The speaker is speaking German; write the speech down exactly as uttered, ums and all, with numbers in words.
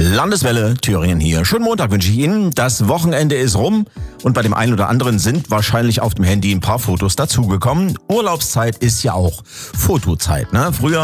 Landeswelle Thüringen hier. Schönen Montag wünsche ich Ihnen. Das Wochenende ist rum und bei dem einen oder anderen sind wahrscheinlich auf dem Handy ein paar Fotos dazugekommen. Urlaubszeit ist ja auch Fotozeit, ne? Früher